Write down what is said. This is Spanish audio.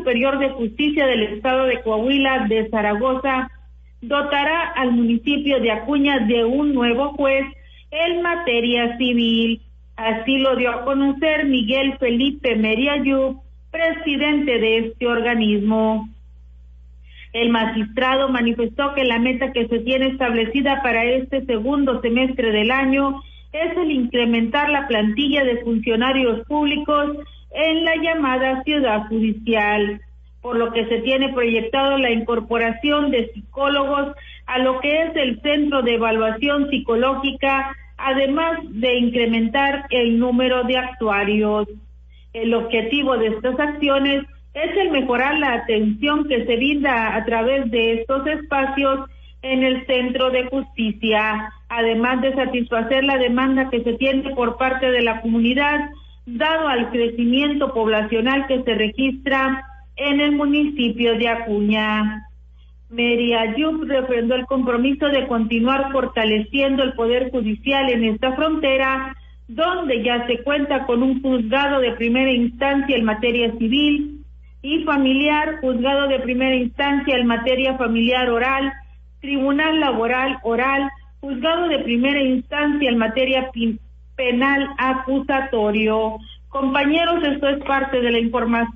Superior de Justicia del Estado de Coahuila de Zaragoza dotará al municipio de Acuña de un nuevo juez en materia civil. Así lo dio a conocer Miguel Felipe Meriayub, presidente de este organismo. El magistrado manifestó que la meta que se tiene establecida para este segundo semestre del año es el incrementar la plantilla de funcionarios públicos en la llamada ciudad judicial, por lo que se tiene proyectado la incorporación de psicólogos a lo que es el Centro de Evaluación Psicológica, además de incrementar el número de actuarios. El objetivo de estas acciones es el mejorar la atención que se brinda a través de estos espacios en el Centro de Justicia, además de satisfacer la demanda que se tiene por parte de la comunidad, dado al crecimiento poblacional que se registra en el municipio de Acuña. Meriayub refrendó el compromiso de continuar fortaleciendo el Poder Judicial en esta frontera, donde ya se cuenta con un juzgado de primera instancia en materia civil y familiar, juzgado de primera instancia en materia familiar oral, tribunal laboral oral, juzgado de primera instancia en materia penal acusatorio. Compañeros, esto es parte de la información.